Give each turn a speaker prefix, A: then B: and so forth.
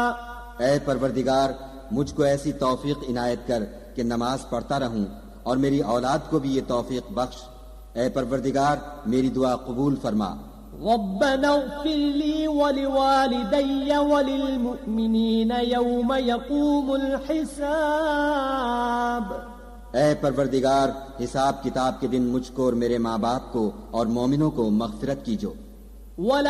A: ऐ परवरदिगार, मुझको ऐसी तौफीक इनायत कर कि नमाज पढ़ता रहूं और मेरी औलाद को भी ये तौफीक बख्श। ऐ परवरदिगार, मेरी दुआ कबूल फरमा।
B: रब्बना इग़फिर ली व लिवालिदैया व लिलमुमिनीन यौम यक़ूमुल हिसाब।
A: ऐ परवरदिगार, हिसाब किताब के दिन मुझको और मेरे माँ बाप को और मोमिनों को मग़फ़िरत कीजो।